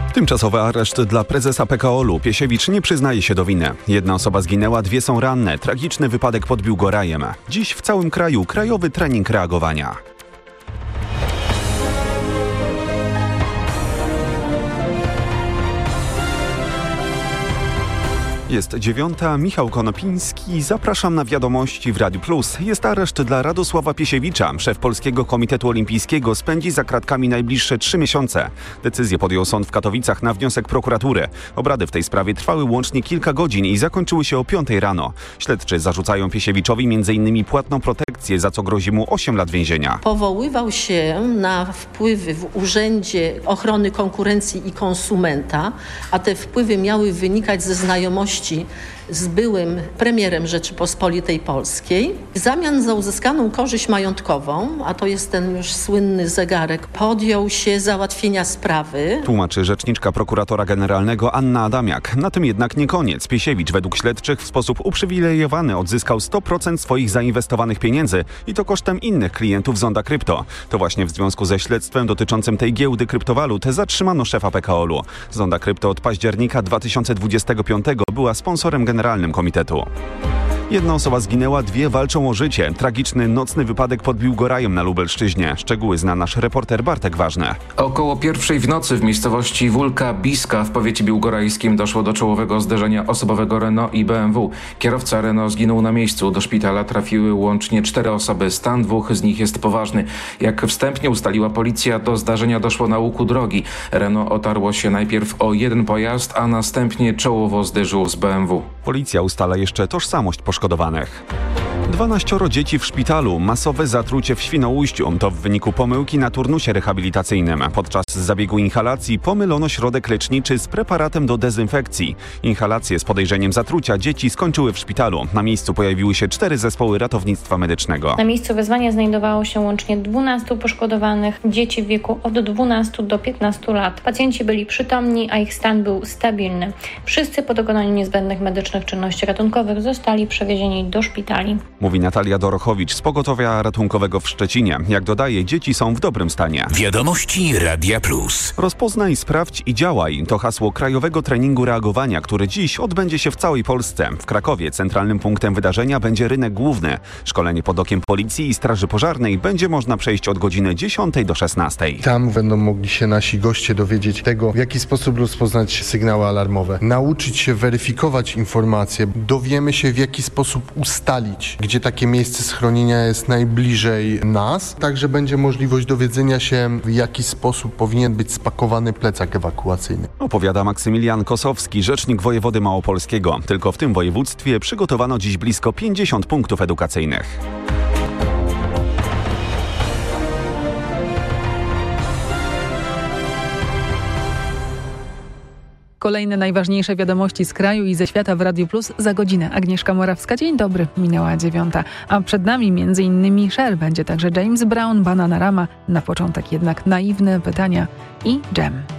Tymczasowy areszt dla prezesa PKO-u. Piesiewicz nie przyznaje się do winy. Jedna osoba zginęła, 2 są ranne. Tragiczny wypadek pod Biłgorajem. Dziś w całym kraju krajowy trening reagowania. Jest 9:00, Michał Konopiński. Zapraszam na wiadomości w Radiu Plus. Jest areszt dla Radosława Piesiewicza. Szef Polskiego Komitetu Olimpijskiego spędzi za kratkami najbliższe 3 miesiące. Decyzję podjął sąd w Katowicach na wniosek prokuratury. Obrady w tej sprawie trwały łącznie kilka godzin i zakończyły się o 5:00 rano. Śledczy zarzucają Piesiewiczowi m.in. płatną protekcję, za co grozi mu 8 lat więzienia. Powoływał się na wpływy w Urzędzie Ochrony Konkurencji i Konsumenta, a te wpływy miały wynikać ze znajomości z byłym premierem Rzeczypospolitej Polskiej. W zamian za uzyskaną korzyść majątkową, a to jest ten już słynny zegarek, podjął się załatwienia sprawy. Tłumaczy rzeczniczka prokuratora generalnego Anna Adamiak. Na tym jednak nie koniec. Piesiewicz według śledczych w sposób uprzywilejowany odzyskał 100% swoich zainwestowanych pieniędzy i to kosztem innych klientów Zonda Krypto. To właśnie w związku ze śledztwem dotyczącym tej giełdy kryptowalut zatrzymano szefa PKO-u. Zonda Krypto od października 2025 była sponsorem generalnym komitetu. Jedna osoba zginęła, 2 walczą o życie. Tragiczny nocny wypadek pod Biłgorajem na Lubelszczyźnie. Szczegóły zna nasz reporter Bartek Ważny. Około 1:00 w nocy w miejscowości Wólka Biska w powiecie biłgorajskim doszło do czołowego zderzenia osobowego Renault i BMW. Kierowca Renault zginął na miejscu. Do szpitala trafiły łącznie 4 osoby. Stan 2 z nich jest poważny. Jak wstępnie ustaliła policja, do zdarzenia doszło na łuku drogi. Renault otarło się najpierw o jeden pojazd, a następnie czołowo zderzył z BMW. Policja ustala jeszcze tożsamość poszkodowanych. 12 dzieci w szpitalu. Masowe zatrucie w Świnoujściu. To w wyniku pomyłki na turnusie rehabilitacyjnym. Podczas zabiegu inhalacji pomylono środek leczniczy z preparatem do dezynfekcji. Inhalacje z podejrzeniem zatrucia dzieci skończyły w szpitalu. Na miejscu pojawiły się 4 zespoły ratownictwa medycznego. Na miejscu wezwania znajdowało się łącznie 12 poszkodowanych, dzieci w wieku od 12 do 15 lat. Pacjenci byli przytomni, a ich stan był stabilny. Wszyscy po dokonaniu niezbędnych medycznych czynności ratunkowych zostali przewiezieni do szpitali. Mówi Natalia Dorochowicz z Pogotowia Ratunkowego w Szczecinie. Jak dodaje, dzieci są w dobrym stanie. Wiadomości Radia Plus. Rozpoznaj, sprawdź i działaj. To hasło krajowego treningu reagowania, który dziś odbędzie się w całej Polsce. W Krakowie centralnym punktem wydarzenia będzie rynek główny. Szkolenie pod okiem Policji i Straży Pożarnej będzie można przejść od godziny 10 do 16. Tam będą mogli się nasi goście dowiedzieć tego, w jaki sposób rozpoznać sygnały alarmowe. Nauczyć się weryfikować informacje. Dowiemy się, w jaki sposób ustalić, gdzie takie miejsce schronienia jest najbliżej nas. Także będzie możliwość dowiedzenia się, w jaki sposób powinien być spakowany plecak ewakuacyjny. Opowiada Maksymilian Kosowski, rzecznik wojewody małopolskiego. Tylko w tym województwie przygotowano dziś blisko 50 punktów edukacyjnych. Kolejne najważniejsze wiadomości z kraju i ze świata w Radiu Plus za godzinę. Agnieszka Morawska, dzień dobry, minęła 9:00. A przed nami m.in. Cher, będzie także James Brown, Bananarama. Na początek jednak naiwne pytania i Dżem.